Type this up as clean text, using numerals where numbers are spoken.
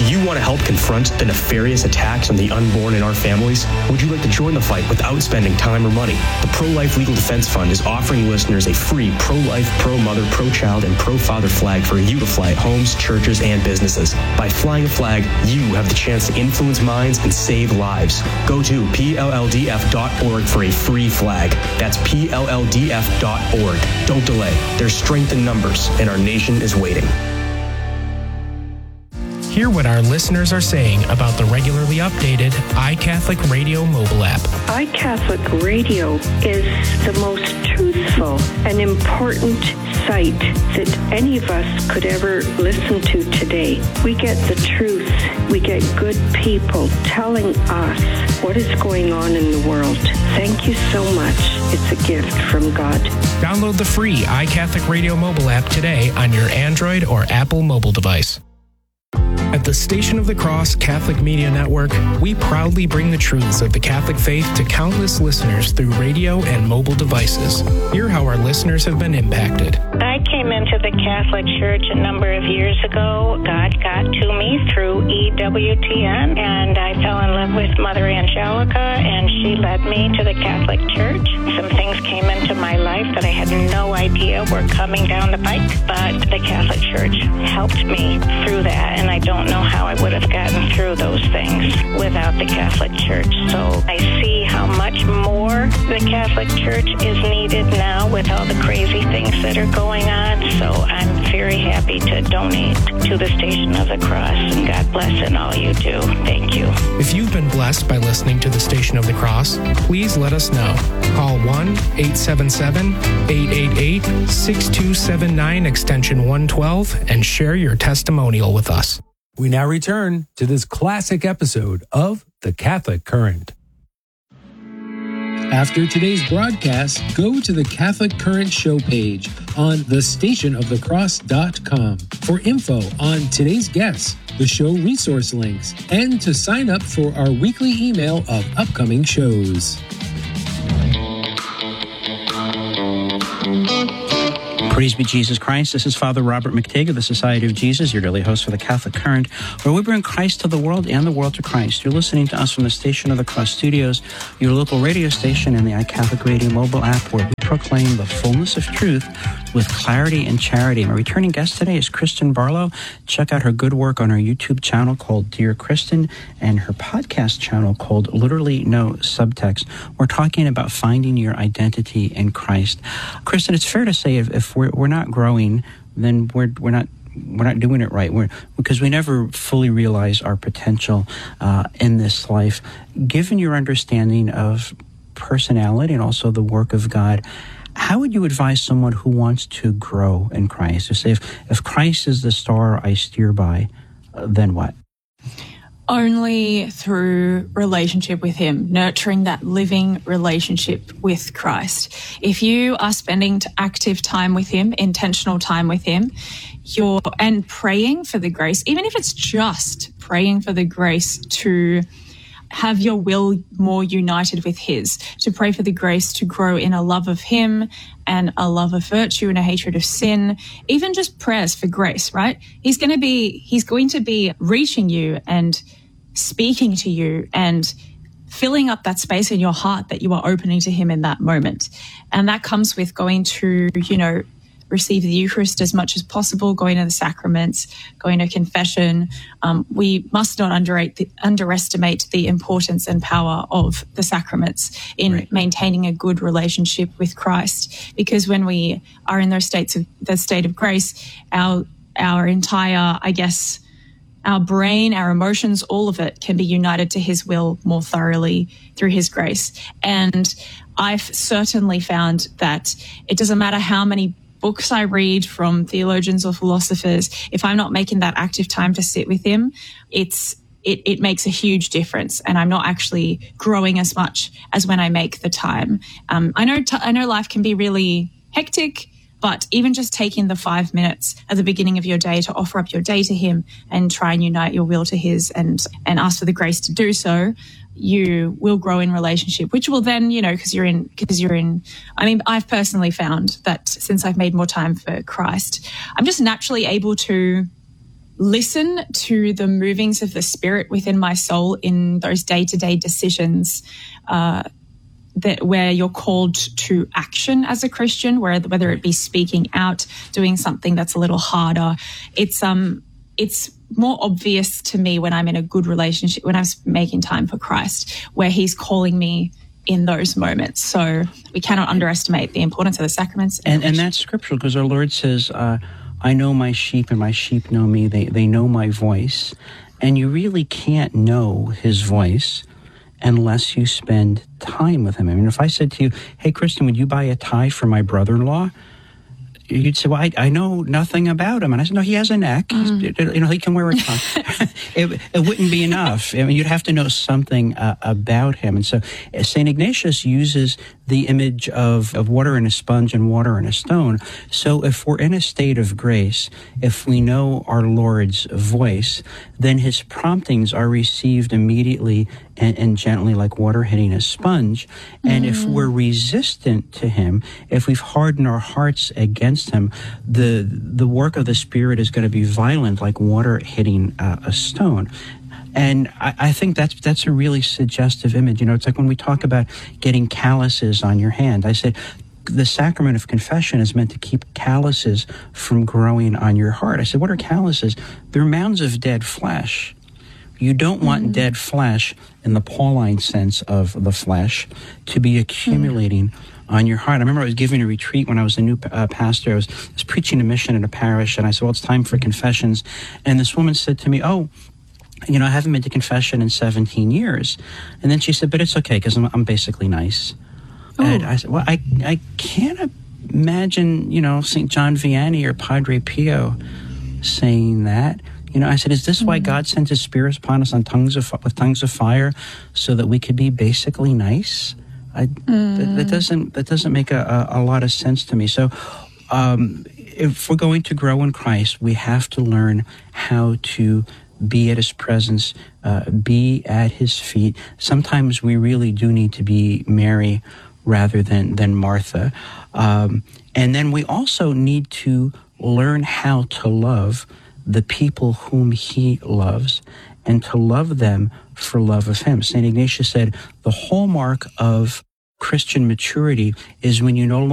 you want to help confront the nefarious attacks on the unborn in our families? Would you like to join the fight without spending time or money? The Pro-Life Legal Defense Fund is offering listeners a free pro-life, pro-mother, pro-child, and pro-father flag for you to fly at homes, churches, and businesses. By flying a flag, you have the chance to influence minds and save lives. Go to PLLDF.org for a free flag. That's PLLDF.org. Don't delay. There's strength in numbers, and our nation is waiting. Hear what our listeners are saying about the regularly updated iCatholic Radio mobile app. iCatholic Radio is the most truthful and important site that any of us could ever listen to today. We get the truth. We get good people telling us what is going on in the world. Thank you so much. It's a gift from God. Download the free iCatholic Radio mobile app today on your Android or Apple mobile device. At the Station of the Cross Catholic Media Network, we proudly bring the truths of the Catholic faith to countless listeners through radio and mobile devices. Hear how our listeners have been impacted. I came into the Catholic Church a number of years ago. God got to me through EWTN, and I fell in love with Mother Angelica, and she led me to the Catholic Church. Some things came into my life that I had no idea were coming down the pike, but the Catholic Church helped me through that, and I don't know how I would have gotten through those things without the Catholic Church. So I see how much more the Catholic Church is needed now with all the crazy things that are going on. So I'm very happy to donate to the Station of the Cross, and God bless in all you do. Thank you. If you've been blessed by listening to the Station of the Cross, please let us know. Call 1-877-888-6279 extension 112 and share your testimonial with us. We now return to this classic episode of The Catholic Current. After today's broadcast, go to the Catholic Current show page on thestationofthecross.com for info on today's guests, the show resource links, and to sign up for our weekly email of upcoming shows. Praise be Jesus Christ. This is Father Robert McTague of the Society of Jesus, your daily host for the Catholic Current, where we bring Christ to the world and the world to Christ. You're listening to us from the Station of the Cross Studios, your local radio station, and the iCatholic Radio mobile app, where we proclaim the fullness of truth with clarity and charity. My returning guest today is Kristen Barlow. Check out her good work on her YouTube channel called Dear Kristen and her podcast channel called Literally No Subtext. We're talking about finding your identity in Christ. Kristen, it's fair to say if we're not growing, then we're not doing it right. Because we never fully realize our potential in this life. Given your understanding of personality and also the work of God, how would you advise someone who wants to grow in Christ? To say, if Christ is the star I steer by, then what? Only through relationship with Him, nurturing that living relationship with Christ. If you are spending active time with Him, intentional time with Him, and praying for the grace, even if it's just praying for the grace to have your will more united with His, to pray for the grace to grow in a love of Him and a love of virtue and a hatred of sin, even just prayers for grace, right? He's going to be reaching you and speaking to you and filling up that space in your heart that you are opening to Him in that moment. And that comes with going to, receive the Eucharist as much as possible, going to the sacraments, going to confession. We must not underestimate the importance and power of the sacraments in maintaining a good relationship with Christ. Because when we are in the state of grace, our entire, our brain, our emotions, all of it can be united to His will more thoroughly through His grace. And I've certainly found that it doesn't matter how many books I read from theologians or philosophers, if I'm not making that active time to sit with Him, it makes a huge difference, and I'm not actually growing as much as when I make the time. I know life can be really hectic, but even just taking the 5 minutes at the beginning of your day to offer up your day to Him and try and unite your will to His and ask for the grace to do so, you will grow in relationship, which will then, because you're in, I've personally found that since I've made more time for Christ, I'm just naturally able to listen to the movings of the Spirit within my soul in those day-to-day decisions where you're called to action as a Christian, whether it be speaking out, doing something that's a little harder. It's more obvious to me when I'm in a good relationship, when I'm making time for Christ, where he's calling me in those moments. So we cannot underestimate the importance of the sacraments. And that's scriptural, because our Lord says, I know my sheep and my sheep know me. They know my voice. And you really can't know his voice unless you spend time with him. I mean, if I said to you, hey, Kristen, would you buy a tie for my brother-in-law? You'd say, well, I know nothing about him. And I said, no, he has a neck. He can wear a tie. It wouldn't be enough. I mean, you'd have to know something about him. And so St. Ignatius uses the image of water in a sponge and water in a stone. So if we're in a state of grace, if we know our Lord's voice, then his promptings are received immediately and gently, like water hitting a sponge. And if we're resistant to him, if we've hardened our hearts against him, the work of the Spirit is going to be violent, like water hitting a stone. And I think that's a really suggestive image. It's like when we talk about getting calluses on your hand. I said, the sacrament of confession is meant to keep calluses from growing on your heart. I said, what are calluses? They're mounds of dead flesh. You don't want dead flesh, in the Pauline sense of the flesh, to be accumulating on your heart. I remember I was giving a retreat when I was a new pastor. I was preaching a mission in a parish, and I said, well, it's time for confessions. And this woman said to me, I haven't been to confession in 17 years. And then she said, but it's okay, because I'm basically nice. And I said, well, I can't imagine, St. John Vianney or Padre Pio saying that. I said, is this why God sent his Spirit upon us on with tongues of fire, so that we could be basically nice? That doesn't make a lot of sense to me. So if we're going to grow in Christ, we have to learn how to be at his presence, be at his feet. Sometimes we really do need to be Mary rather than Martha. And then we also need to learn how to love the people whom he loves, and to love them for love of him. St. Ignatius said, the hallmark of Christian maturity is when you no longer